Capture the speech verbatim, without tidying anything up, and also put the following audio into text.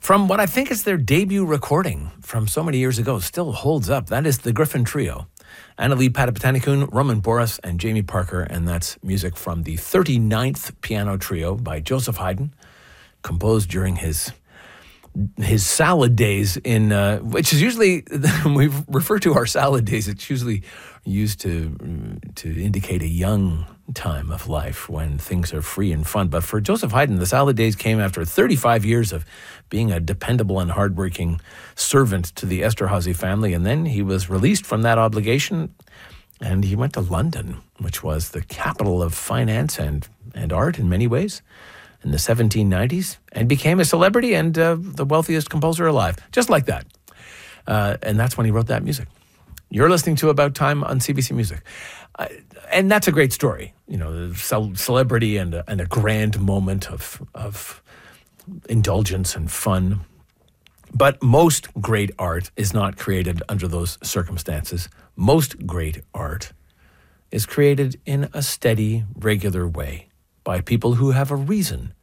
from what I think is their debut recording from so many years ago, still holds up. That is the Griffin Trio. Annalie Patapatanikoun, Roman Boris, and Jamie Parker, and that's music from the thirty-ninth Piano Trio by Joseph Haydn, composed during his his salad days in, uh, which is usually, when we refer to our salad days, it's usually used to to indicate a young time of life when things are free and fun. But for Joseph Haydn, the salad days came after thirty-five years of being a dependable and hardworking servant to the Esterhazy family. And then he was released from that obligation and he went to London, which was the capital of finance and, and art in many ways, in the seventeen nineties, and became a celebrity and uh, the wealthiest composer alive, just like that. Uh, and that's when he wrote that music. You're listening to About Time on C B C Music. Uh, and that's a great story, you know, the ce- celebrity and a, and a grand moment of of indulgence and fun. But most great art is not created under those circumstances. Most great art is created in a steady, regular way by people who have a reason